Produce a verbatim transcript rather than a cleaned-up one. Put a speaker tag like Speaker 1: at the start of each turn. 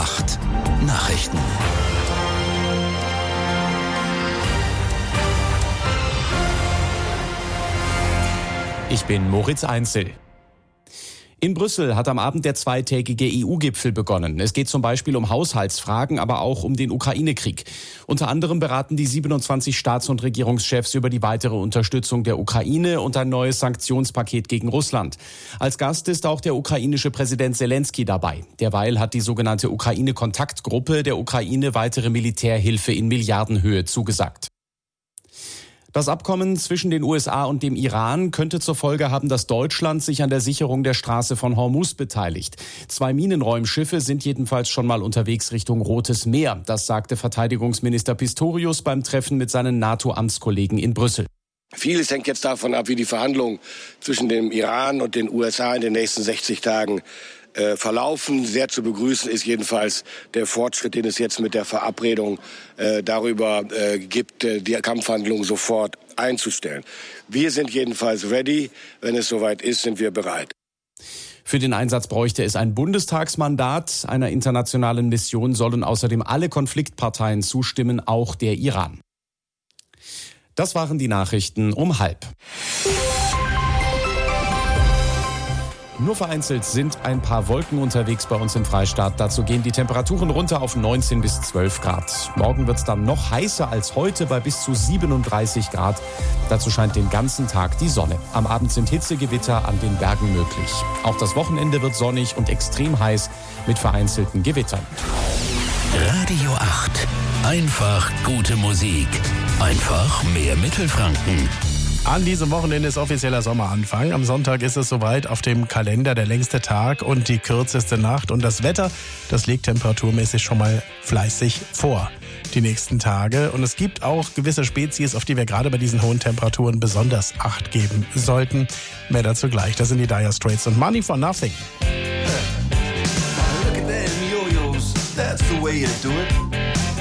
Speaker 1: acht Nachrichten.
Speaker 2: Ich bin Moritz Einzel. In Brüssel hat am Abend der zweitägige E U-Gipfel begonnen. Es geht zum Beispiel um Haushaltsfragen, aber auch um den Ukraine-Krieg. Unter anderem beraten die siebenundzwanzig Staats- und Regierungschefs über die weitere Unterstützung der Ukraine und ein neues Sanktionspaket gegen Russland. Als Gast ist auch der ukrainische Präsident Selenskyj dabei. Derweil hat die sogenannte Ukraine-Kontaktgruppe der Ukraine weitere Militärhilfe in Milliardenhöhe zugesagt. Das Abkommen zwischen den U S A und dem Iran könnte zur Folge haben, dass Deutschland sich an der Sicherung der Straße von Hormuz beteiligt. Zwei Minenräumschiffe sind jedenfalls schon mal unterwegs Richtung Rotes Meer. Das sagte Verteidigungsminister Pistorius beim Treffen mit seinen NATO-Amtskollegen in Brüssel.
Speaker 3: Vieles hängt jetzt davon ab, wie die Verhandlungen zwischen dem Iran und den U S A in den nächsten sechzig Tagen äh, verlaufen. Sehr zu begrüßen ist jedenfalls der Fortschritt, den es jetzt mit der Verabredung äh, darüber äh, gibt, äh, die Kampfhandlungen sofort einzustellen. Wir sind jedenfalls ready. Wenn es soweit ist, sind wir bereit.
Speaker 2: Für den Einsatz bräuchte es ein Bundestagsmandat. Einer internationalen Mission sollen außerdem alle Konfliktparteien zustimmen, auch der Iran. Das waren die Nachrichten um halb. Nur vereinzelt sind ein paar Wolken unterwegs bei uns im Freistaat. Dazu gehen die Temperaturen runter auf neunzehn bis zwölf Grad. Morgen wird es dann noch heißer als heute bei bis zu siebenunddreißig Grad. Dazu scheint den ganzen Tag die Sonne. Am Abend sind Hitzegewitter an den Bergen möglich. Auch das Wochenende wird sonnig und extrem heiß mit vereinzelten Gewittern.
Speaker 1: Radio acht. Einfach gute Musik. Einfach mehr Mittelfranken.
Speaker 4: An diesem Wochenende ist offizieller Sommeranfang. Am Sonntag ist es soweit, auf dem Kalender der längste Tag und die kürzeste Nacht. Und das Wetter, das legt temperaturmäßig schon mal fleißig vor die nächsten Tage. Und es gibt auch gewisse Spezies, auf die wir gerade bei diesen hohen Temperaturen besonders Acht geben sollten. Mehr dazu gleich. Das sind die Dire Straits und Money for Nothing.
Speaker 5: Look at them yo-yos, that's the way you do it.